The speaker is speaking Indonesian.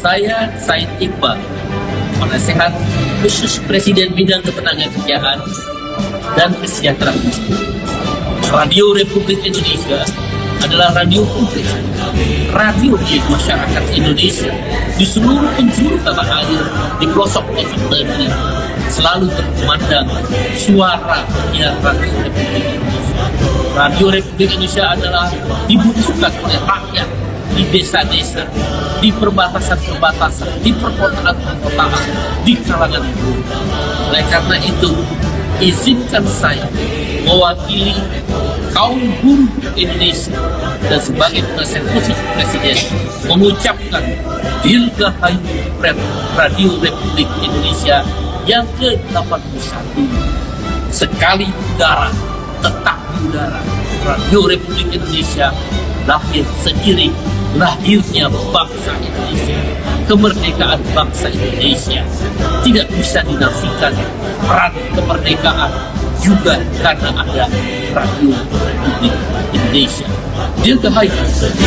Saya Said Iqbal, penasehat khusus Presiden Bidang Ketenagakerjaan dan Kesejahteraan Miskin. Radio Republik Indonesia adalah radio publik, radio milik masyarakat Indonesia di seluruh penjuru tanah air, di pelosok-pelosok negeri. Selalu berkumandang suara penyiar Radio Republik Indonesia. Radio Republik Indonesia adalah dibutuhkan oleh rakyat di desa-desa, di perbatasan-perbatasan, di perkotaan-perkotaan, di kalangan buruh. Oleh karena itu, izinkan saya mewakili kaum buruh Indonesia dan sebagai penasihat khusus Presiden mengucapkan Dirgahayu Radio Republik Indonesia yang ke-81. Sekali udara, tetap di udara. Radio Republik Indonesia lahir seiring lahirnya bangsa Indonesia. Kemerdekaan bangsa Indonesia tidak bisa dinafikan. Peran kemerdekaan juga karena ada Radio Republik Indonesia. Dirgahayu.